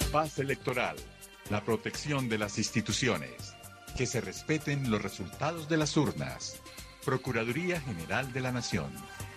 Paz electoral. La protección de las instituciones. Que se respeten los resultados de las urnas. Procuraduría General de la Nación.